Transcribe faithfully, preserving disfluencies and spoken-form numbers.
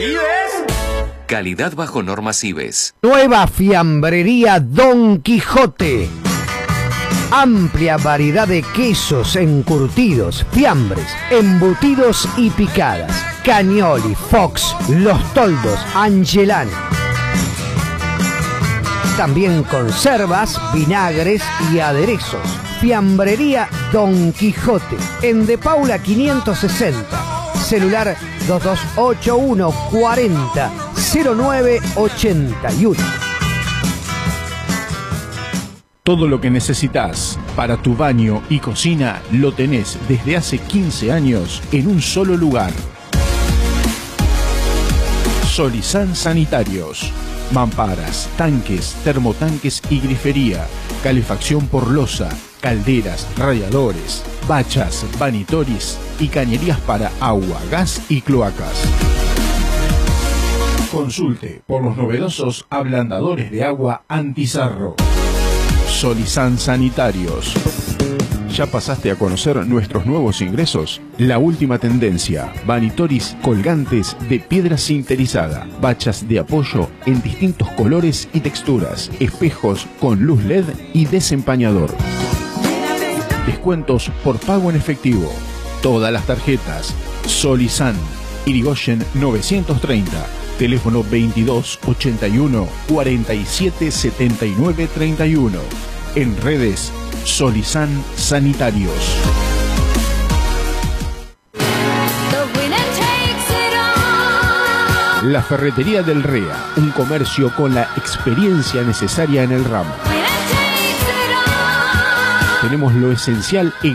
¿Ives? Calidad bajo normas Ives. Nueva fiambrería Don Quijote. Amplia variedad de quesos, encurtidos, fiambres, embutidos y picadas. Cagnoli, Fox, Los Toldos, Angelani. También conservas, vinagres y aderezos. Fiambrería Don Quijote. En De Paula quinientos sesenta. Celular dos dos ocho uno cuarenta cero nueve ochenta y uno. Todo lo que necesitas para tu baño y cocina lo tenés desde hace quince años en un solo lugar. Solizán Sanitarios. Mamparas, tanques, termotanques y grifería. Calefacción por losa, calderas, radiadores, bachas, vanitoris y cañerías para agua, gas y cloacas. Consulte por los novedosos ablandadores de agua antisarro. Solizán Sanitarios. ¿Ya pasaste a conocer nuestros nuevos ingresos? La última tendencia, vanitoris colgantes de piedra sinterizada, bachas de apoyo en distintos colores y texturas, espejos con luz L E D y desempañador. Descuentos por pago en efectivo. Todas las tarjetas. Solizán, Irigoyen novecientos treinta, teléfono veintidós ochenta y uno cuarenta y siete setenta y nueve treinta y uno. En redes, Solizán Sanitarios. La Ferretería del Rea, un comercio con la experiencia necesaria en el ramo. Tenemos lo esencial en